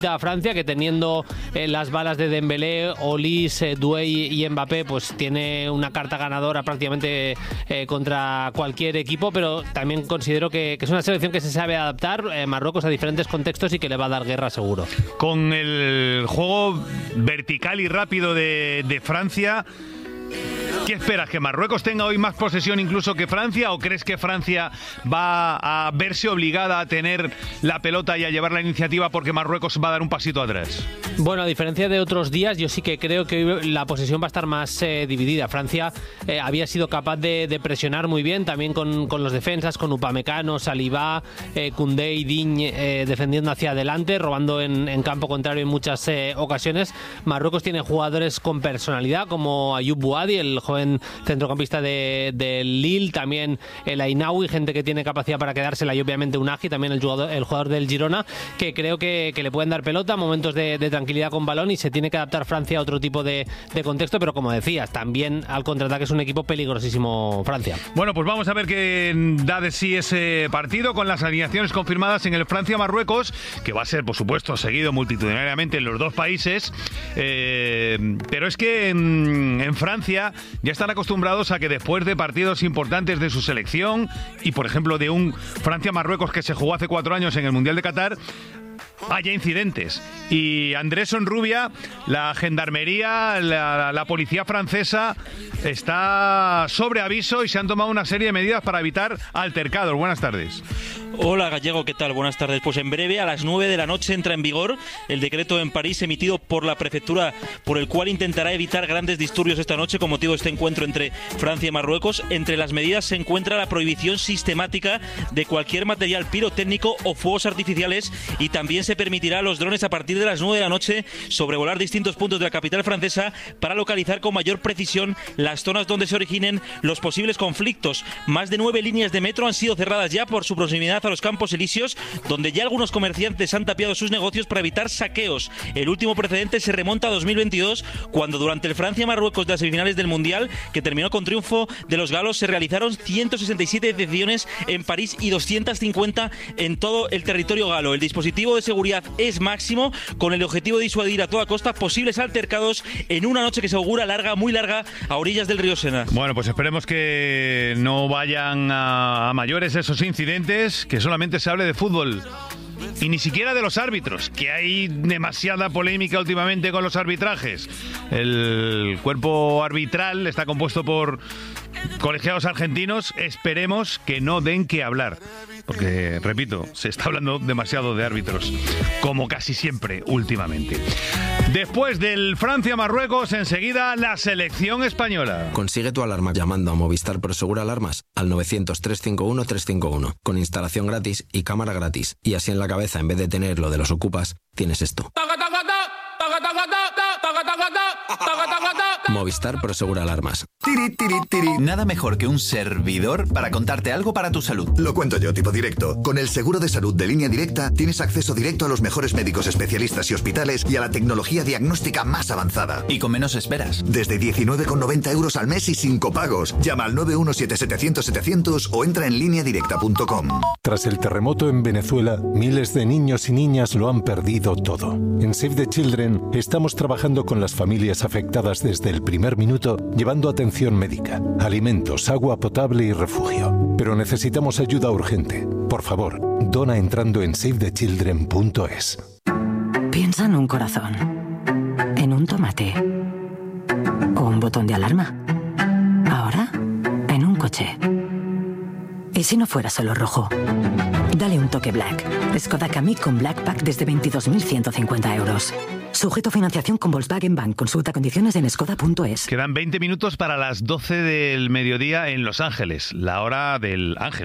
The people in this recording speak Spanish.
a Francia, que teniendo las balas de Dembélé, Olise, Doué y Mbappé, pues tiene una carta ganadora prácticamente contra cualquier equipo, pero también considero que es una selección que se sabe adaptar, Marruecos, a diferentes contextos y que le va a dar guerra seguro. Con el juego vertical y rápido de Francia, ¿qué esperas? ¿Que Marruecos tenga hoy más posesión incluso que Francia? ¿O crees que Francia va a verse obligada a tener la pelota y a llevar la iniciativa porque Marruecos va a dar un pasito atrás? Bueno, a diferencia de otros días, yo sí que creo que hoy la posesión va a estar más dividida. Francia había sido capaz de presionar muy bien, también con los defensas, con Upamecano, Saliba, Koundé y Digne defendiendo hacia adelante, robando en campo contrario en muchas ocasiones. Marruecos tiene jugadores con personalidad, como Ayoub Bouadi, el joven centrocampista del Lille, también el Ainaoui, gente que tiene capacidad para quedársela, y obviamente Unagi, también el jugador del Girona, que creo que le pueden dar pelota, momentos de tranquilidad con balón, y se tiene que adaptar Francia a otro tipo de contexto, pero como decías, también al contraataque es un equipo peligrosísimo Francia. Bueno, pues vamos a ver qué da de sí ese partido, con las alineaciones confirmadas en el Francia-Marruecos, que va a ser, por supuesto, seguido multitudinariamente en los dos países, pero es que en Francia ya están acostumbrados a que después de partidos importantes de su selección, y por ejemplo de un Francia-Marruecos que se jugó hace 4 años en el Mundial de Qatar, haya incidentes. Y Andrés Honrubia, la gendarmería, la policía francesa está sobre aviso y se han tomado una serie de medidas para evitar altercados. Buenas tardes. Hola Gallego, ¿qué tal? Buenas tardes. Pues en breve, a las 9 de la noche, entra en vigor el decreto en París emitido por la prefectura, por el cual intentará evitar grandes disturbios esta noche con motivo de este encuentro entre Francia y Marruecos. Entre las medidas se encuentra la prohibición sistemática de cualquier material pirotécnico o fuegos artificiales, y también se permitirá a los drones a partir de las 9 de la noche sobrevolar distintos puntos de la capital francesa para localizar con mayor precisión las zonas donde se originen los posibles conflictos. Más de 9 líneas de metro han sido cerradas ya por su proximidad a los Campos Elíseos, donde ya algunos comerciantes han tapiado sus negocios para evitar saqueos. El último precedente se remonta a 2022, cuando durante el Francia-Marruecos de las semifinales del Mundial, que terminó con triunfo de los galos, se realizaron 167 detenciones en París y 250 en todo el territorio galo. El dispositivo de seguridad es máximo, con el objetivo de disuadir a toda costa posibles altercados en una noche que se augura larga, muy larga, a orillas del río Sena. Bueno, pues esperemos que no vayan a mayores esos incidentes, que solamente se hable de fútbol y ni siquiera de los árbitros, que hay demasiada polémica últimamente con los arbitrajes. El cuerpo arbitral está compuesto por colegiados argentinos. Esperemos que no den que hablar, porque, repito, se está hablando demasiado de árbitros, como casi siempre últimamente. Después del Francia-Marruecos, enseguida la selección española. Consigue tu alarma llamando a Movistar Prosegur Alarmas al 900-351-351, con instalación gratis y cámara gratis. Y así en la cabeza, en vez de tener lo de los ocupas, tienes esto. Movistar Prosegur Alarmas. Nada mejor que un servidor para contarte algo para tu salud. Lo cuento yo, tipo directo. Con el seguro de salud de Línea Directa tienes acceso directo a los mejores médicos especialistas y hospitales y a la tecnología diagnóstica más avanzada. Y con menos esperas. Desde 19,90 euros al mes y sin copagos. Llama al 917-700-700 o entra en lineadirecta.com. Tras el terremoto en Venezuela, miles de niños y niñas lo han perdido todo. En Save the Children estamos trabajando con las familias afectadas desde el primer minuto, llevando atención médica, alimentos, agua potable y refugio. Pero necesitamos ayuda urgente. Por favor, dona entrando en savethechildren.es. Piensa en un corazón, en un tomate o un botón de alarma. Ahora, en un coche. ¿Y si no fuera solo rojo? Dale un toque Black. Skoda Kamiq con Black Pack desde 22.150 euros. Sujeto a financiación con Volkswagen Bank. Consulta condiciones en skoda.es. Quedan 20 minutos para las 12 del mediodía en Los Ángeles, la hora del Ángel.